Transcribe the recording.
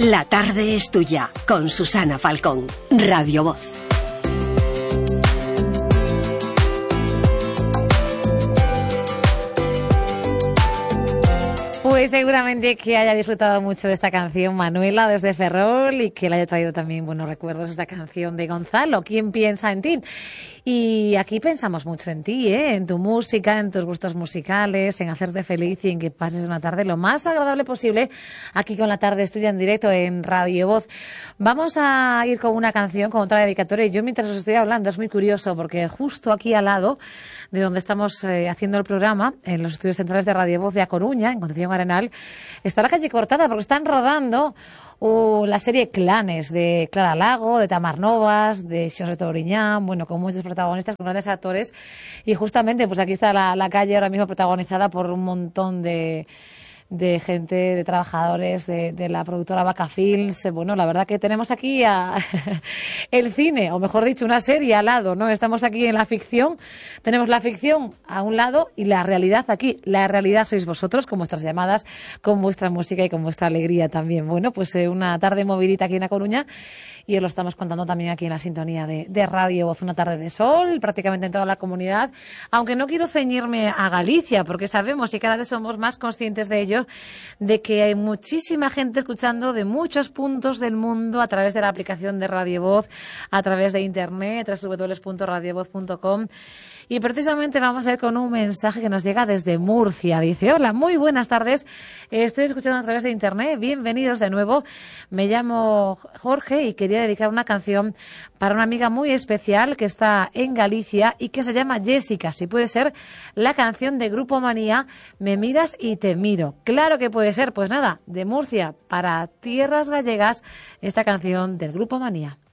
La tarde es tuya, con Susana Falcón, Radio Voz. Pues seguramente que haya disfrutado mucho de esta canción Manuela desde Ferrol y que le haya traído también buenos recuerdos esta canción de Gonzalo, ¿Quién piensa en ti? Y aquí pensamos mucho en ti, en tu música, en tus gustos musicales, en hacerte feliz y en que pases una tarde lo más agradable posible aquí con La Tarde es Tuya en directo en Radio Voz. Vamos a ir con una canción, con otra dedicatoria. Y yo mientras os estoy hablando es muy curioso porque justo aquí al lado de donde estamos haciendo el programa, en los estudios centrales de Radio Voz de A Coruña, en Concepción Arenal, está la calle cortada porque están rodando la serie Clanes de Clara Lago, de Tamar Novas, de Xosé Touriñán, bueno, con muchos protagonistas, con grandes actores. Y justamente, pues aquí está la calle ahora mismo protagonizada por un montón de gente, de trabajadores de la productora Vaca Films. Bueno, la verdad que tenemos aquí el cine, o mejor dicho, una serie al lado, ¿no? Estamos aquí en la ficción, tenemos la ficción a un lado y la realidad aquí. La realidad sois vosotros, con vuestras llamadas, con vuestra música y con vuestra alegría también. Bueno, pues una tarde movidita aquí en A Coruña y os lo estamos contando también aquí en la sintonía de Radio Voz. Una tarde de sol, prácticamente en toda la comunidad, aunque no quiero ceñirme a Galicia, porque sabemos y cada vez somos más conscientes de ello, de que hay muchísima gente escuchando de muchos puntos del mundo a través de la aplicación de Radio Voz, a través de internet, www.radiovoz.com. Y precisamente vamos a ir con un mensaje que nos llega desde Murcia. Dice: hola, muy buenas tardes. Estoy escuchando a través de internet. Bienvenidos de nuevo. Me llamo Jorge y quería dedicar una canción para una amiga muy especial que está en Galicia y que se llama Jessica. Si puede ser la canción de Grupo Manía, Me miras y te miro. Claro que puede ser. Pues nada, de Murcia para tierras gallegas, esta canción del Grupo Manía.